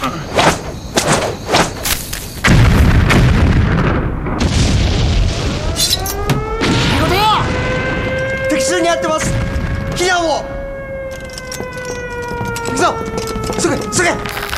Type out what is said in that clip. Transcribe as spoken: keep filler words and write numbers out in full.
敵襲に遭ってます。避難を。行くぞ。すぐすぐ。